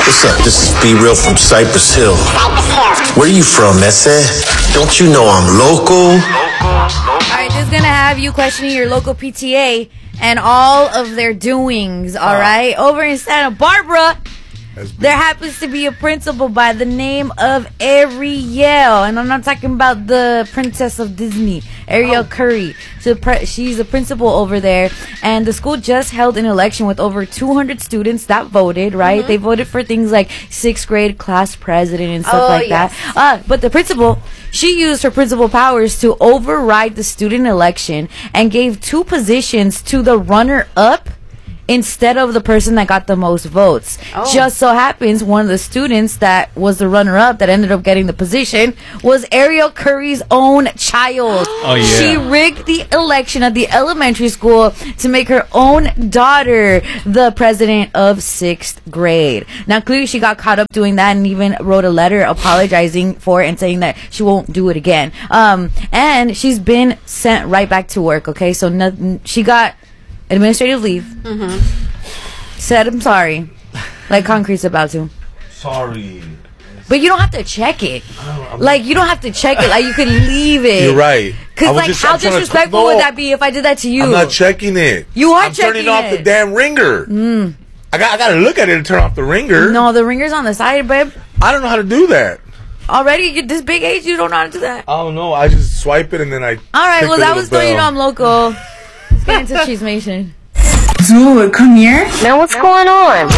What's up? This is Be Real from Cypress Hill. Where you from, Messe? Don't you know I'm local? Alright, this is gonna have you questioning your local PTA and all of their doings, alright? Over in Santa Barbara, there happens to be a principal by the name of Ariel. And I'm not talking about the princess of Disney, Ariel Curry. She's a principal over there. And the school just held an election with over 200 students that voted, right? They voted for things like 6th grade class president and stuff that. But the principal, she used her principal powers to override the student election and gave 2 positions to the runner-up instead of the person that got the most votes. Just so happens one of the students that was the runner-up that ended up getting the position was Ariel Curry's own child. She rigged the election at the elementary school to make her own daughter the president of 6th grade. Now, clearly she got caught up doing that and even wrote a letter apologizing for it and saying that she won't do it again. And she's been sent right back to work, okay? So she got administrative leave. Said I'm sorry, like Concrete's about to. Sorry. But you don't have to check it. Like, you don't have to check it. Like, you can leave it. You're right. Because, like, how disrespectful would that be if I did that to you? I'm not checking it. You are I'm checking turning off the damn ringer. I got to look at it and turn off the ringer. No, the ringer's on the side, babe. I don't know how to do that. Already, at this big age, you don't know how to do that? I don't know. I just swipe it and then I. All right, well, that was so you know I'm local. Let's get into Cheesemation. Dude, come here. Now what's going on?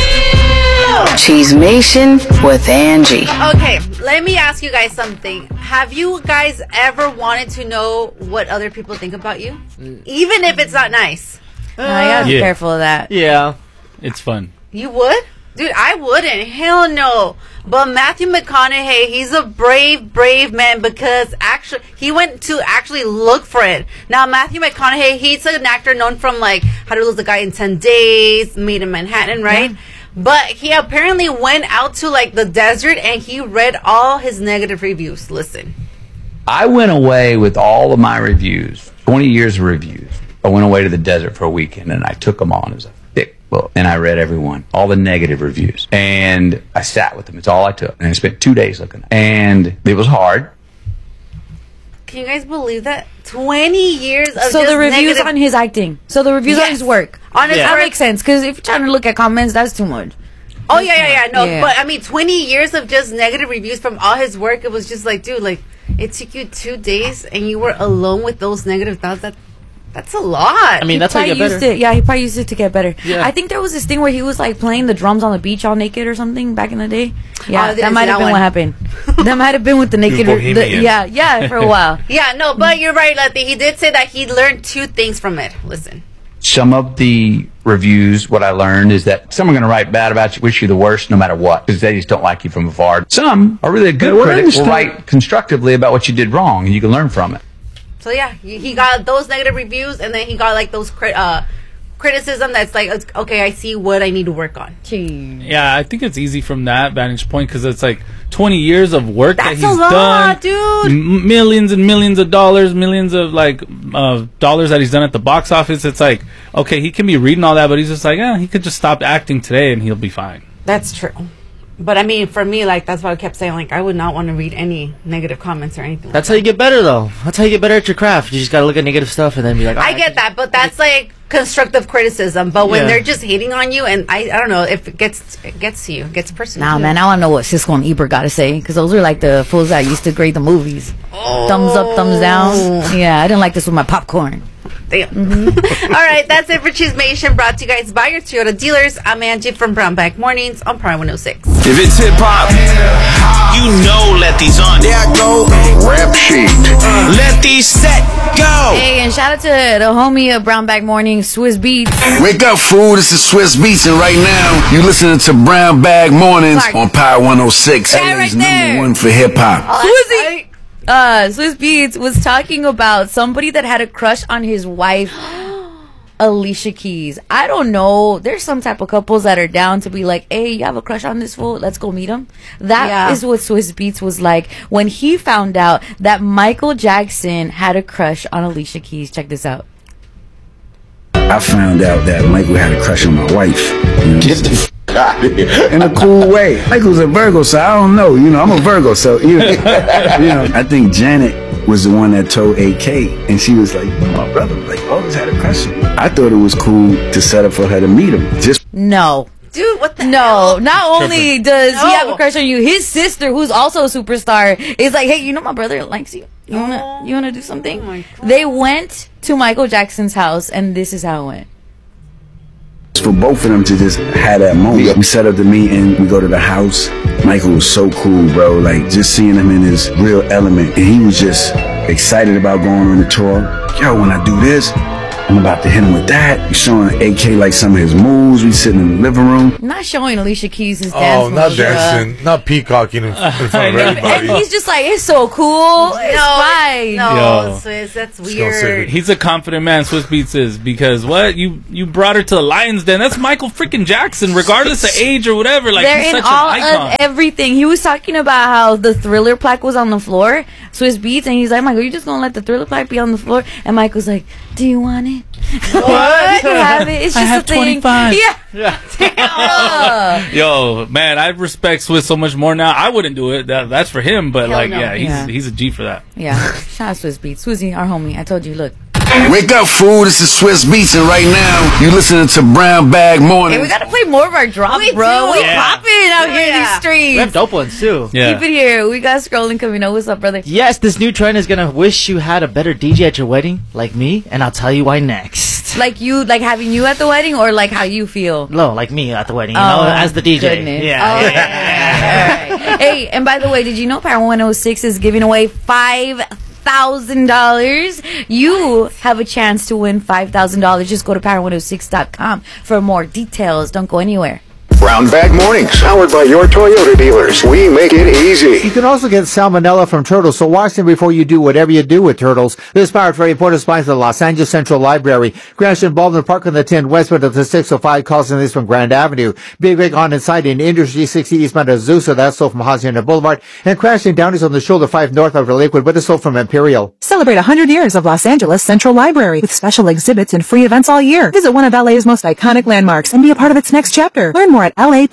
Cheesemation with Angie. Okay, let me ask you guys something. Have you guys ever wanted to know what other people think about you? Even if it's not nice. You gotta be careful of that. Yeah, it's fun. You would? Dude, I wouldn't. Hell no. But Matthew McConaughey, he's a brave man because actually he went to actually look for it. Now, Matthew McConaughey, he's an actor known from like How to Lose a Guy in 10 Days, Made in Manhattan, right? Yeah. But he apparently went out to like the desert and he read all his negative reviews. Listen. I went away with all of my reviews, 20 years of reviews. I went away to the desert for a weekend and I took them all. And it was a thick book. And I read every one, all the negative reviews. And I sat with them. It's all I took. And I spent 2 days looking at it. And it was hard. Can you guys believe that? 20 years of so the reviews on his acting. So the reviews on his work. On his that work. makes sense. Because if you're trying to look at comments, that's too much. Oh, yeah. No, but I mean, 20 years of just negative reviews from all his work. It was just like, dude, like, it took you 2 days and you were alone with those negative thoughts. That's a lot. I mean, that's how you get better. Yeah, he probably used it to get better. Yeah. I think there was this thing where he was like playing the drums on the beach all naked or something back in the day. Yeah, I that might have been what happened. That might have been with the naked. Yeah, for a while. Yeah, no, but you're right, Letty. He did say that he learned 2 things from it. Listen. Some of the reviews, what I learned is that some are going to write bad about you, wish you the worst no matter what, because they just don't like you from afar. Some are really good critics will write constructively about what you did wrong, and you can learn from it. So yeah, he got those negative reviews, and then he got like those criticism that's like, okay, I see what I need to work on. Yeah, I think it's easy from that vantage point because it's like 20 years of work that's that he's a lot, done, dude. Millions and millions of dollars, millions of like dollars that he's done at the box office. It's like, okay, he can be reading all that, but he's just like, he could just stop acting today and he'll be fine. That's true. But I mean, for me, like, that's why I kept saying, like, I would not want to read any negative comments or anything. That's how you get better, though. That's how you get better at your craft. You just got to look at negative stuff and then be like, I get that, but that's like constructive criticism. But when they're just hating on you, and I don't know, if it gets to you, it gets personal. Nah, man, I want to know what Siskel and Ebert got to say, because those are like the fools that used to grade the movies. Thumbs up, thumbs down. Yeah, I didn't like this with my popcorn. Damn. All right, that's it for Cheesemation, brought to you guys by your Toyota dealers. I'm Angie from Brown Bag Mornings on Prime 106. If it's hip hop, you know let these on. There I go. Rap sheet. Let these set go. Hey, and shout out to the homie of Brown Bag Mornings, Swiss Beats. Wake up, fool. This is Swiss Beats, and right now you listening to Brown Bag Mornings on Power 106. Yeah, LA's right #1 for hip hop. Swiss Beats was talking about somebody that had a crush on his wife, Alicia Keys. I don't know. There's some type of couples that are down to be like, hey, you have a crush on this fool? Let's go meet him. That is what Swiss Beats was like when he found out that Michael Jackson had a crush on Alicia Keys. Check this out. I found out that Michael had a crush on my wife. You know? out of here. In a cool way. Michael's a Virgo, so I don't know. You know, I'm a Virgo, so you know, I think Janet was the one that told AK, and she was like, my brother, like, always had a crush on me. I thought it was cool to set up for her to meet him. No. Dude, what the hell? No, not only does he have a crush on you, his sister, who's also a superstar, is like, hey, you know my brother likes you. You wanna do something? Oh my God. They went to Michael Jackson's house, and this is how it went. For both of them to just have that moment. We set up the meeting, we go to the house. Michael was so cool, bro. Like, just seeing him in his real element. And he was just excited about going on the tour. Yo, when I do this, I'm about to hit him with that. He's showing AK like some of his moves. We sitting in the living room. Not showing Alicia Keys' dance moves. Not dancing, not peacocking in front of everybody. And he's just like, it's so cool. It's fine. No, Swizz, that's weird. He's a confident man, Swizz Beatz is, because what? You brought her to the Lions Den. That's Michael freaking Jackson, regardless of age or whatever. Like, they're he's in such all an icon. of everything. He was talking about how the Thriller plaque was on the floor, Swizz Beatz, and he's like, Michael, you just gonna let the Thriller plaque be on the floor? And Michael's like, do you want it? What? You have it. It's just I have a thing. 25. Yeah. Yo, man, I respect Swizz so much more now. I wouldn't do it. That's for him. But Hell no. He's a G for that. Yeah. Shout out Swizz Beatz. Swizzy, our homie. I told you, look. Wake up, fool. This is Swizz Beatz, and right now, you listening to Brown Bag Morning. Hey, we gotta play more of our drops, We bro. do. We popping out here in these streets. We have dope ones too. Yeah. Keep it here. We got scrolling coming up. What's up, brother? Yes, this new trend is gonna wish you had a better DJ at your wedding, like me, and I'll tell you why next. Like you, like having you at the wedding, or like how you feel? No, like me at the wedding, you know, as the DJ. Goodness. Yeah. Oh, yeah. All right. Hey, and by the way, did you know Power 106 is giving away $5,000? You have a chance to win $5,000. Just go to power106.com for more details. Don't go anywhere. Brown Bag Mornings, powered by your Toyota dealers. We make it easy. You can also get salmonella from turtles, so wash them before you do whatever you do with turtles. This Powered for reporter sponsor the Los Angeles Central Library. Grandstand Baldwin Park on the 10 westbound of the 605 calls in this from Grand Avenue. Big Rig on inside in Industry 60 eastbound of Azusa, that's sold from Hacienda Boulevard. And Crashing Down is on the shoulder 5 north of Lakewood, but it's sold from Imperial. Celebrate 100 years of Los Angeles Central Library with special exhibits and free events all year. Visit one of LA's most iconic landmarks and be a part of its next chapter. Learn more at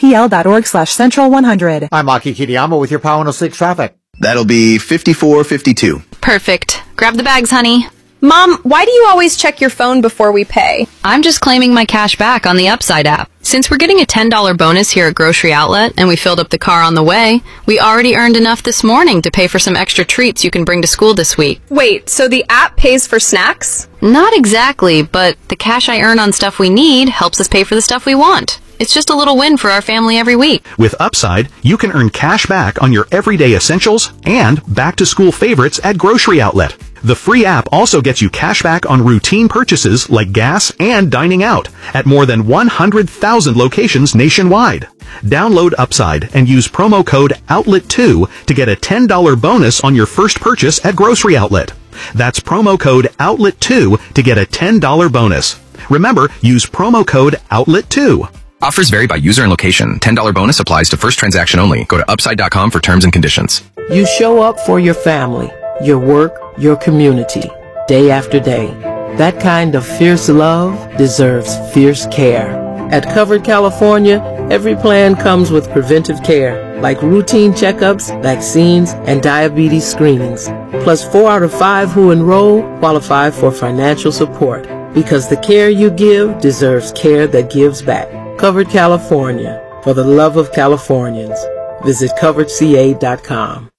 lapl.org/central100. I'm Aki Kiriyama with your Power 106 traffic. That'll be 5452. Perfect. Grab the bags, honey. Mom, why do you always check your phone before we pay? I'm just claiming my cash back on the Upside app. Since we're getting a $10 bonus here at Grocery Outlet and we filled up the car on the way, we already earned enough this morning to pay for some extra treats you can bring to school this week. Wait, so the app pays for snacks? Not exactly, but the cash I earn on stuff we need helps us pay for the stuff we want. It's just a little win for our family every week. With Upside, you can earn cash back on your everyday essentials and back-to-school favorites at Grocery Outlet. The free app also gets you cash back on routine purchases like gas and dining out at more than 100,000 locations nationwide. Download Upside and use promo code OUTLET2 to get a $10 bonus on your first purchase at Grocery Outlet. That's promo code OUTLET2 to get a $10 bonus. Remember, use promo code OUTLET2. Offers vary by user and location. $10 bonus applies to first transaction only. Go to upside.com for terms and conditions. You show up for your family, your work, your community, day after day. That kind of fierce love deserves fierce care. At Covered California, every plan comes with preventive care, like routine checkups, vaccines, and diabetes screenings. Plus 4 out of 5 who enroll qualify for financial support, because the care you give deserves care that gives back. Covered California, for the love of Californians. Visit coveredca.com.